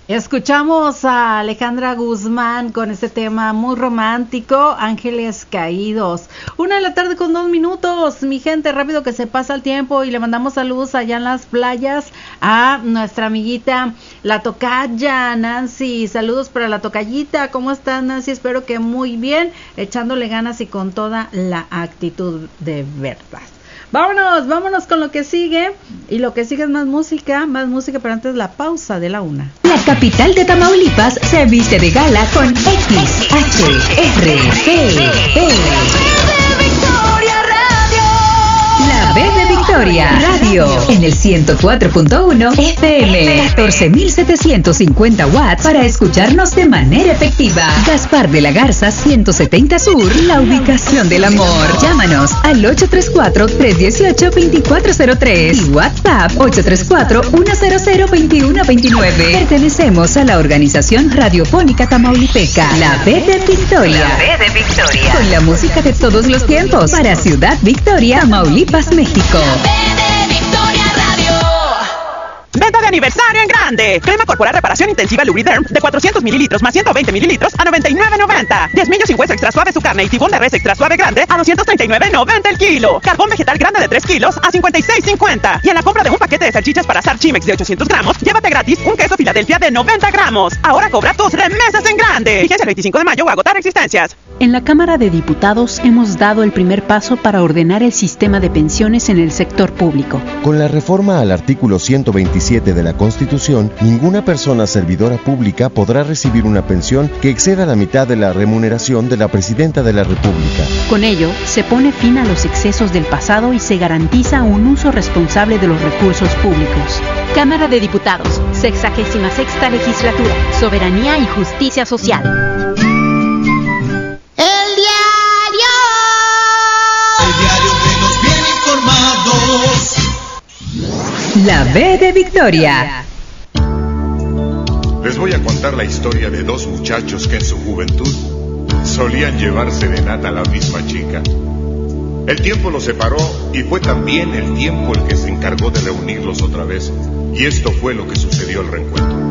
Escuchamos a Alejandra Guzmán con este tema muy romántico, Ángeles Caídos. 1:02 p.m, mi gente, rápido que se pasa el tiempo, y le mandamos saludos allá en las playas a nuestra amiguita la tocaya Nancy. Saludos para la tocayita. ¿Cómo estás, Nancy? Espero que muy bien, echándole ganas y con toda la actitud de verdad. Vámonos con lo que sigue. Y lo que sigue es más música, pero antes la pausa de la 1. La capital de Tamaulipas se viste de gala con XHRGE. La B de Victoria Radio en el 104.1 FM, 14.750 watts para escucharnos de manera efectiva. Gaspar de la Garza 170 Sur, la ubicación del amor. Llámanos al 834-318-2403 y WhatsApp 834-100-2129. Pertenecemos a la organización radiofónica tamaulipeca, La B de Victoria. La B de Victoria. Con la música de todos los tiempos para Ciudad Victoria, Tamaulipas, México. Venta de aniversario en grande. Crema corporal reparación intensiva Lubriderm de 400 mililitros más 120 mililitros a $99.90. 10 millos sin hueso extra suave su carne y tibón de res extra suave grande a $239.90 el kilo. Carbón vegetal grande de 3 kilos a $56.50. Y en la compra de un paquete de salchichas para asar Chimex de 800 gramos, llévate gratis un queso Filadelfia de 90 gramos. Ahora cobra tus remesas en grande. Vigencia el 25 de mayo o agotar existencias. En la Cámara de Diputados hemos dado el primer paso para ordenar el sistema de pensiones en el sector público. Con la reforma al artículo 127 de la Constitución, ninguna persona servidora pública podrá recibir una pensión que exceda la mitad de la remuneración de la Presidenta de la República. Con ello, se pone fin a los excesos del pasado y se garantiza un uso responsable de los recursos públicos. Cámara de Diputados, 66ª Legislatura, Soberanía y Justicia Social. La B de Victoria. Les voy a contar la historia de dos muchachos que en su juventud solían llevar serenata a la misma chica. El tiempo los separó y fue también el tiempo el que se encargó de reunirlos otra vez. Y esto fue lo que sucedió al reencuentro.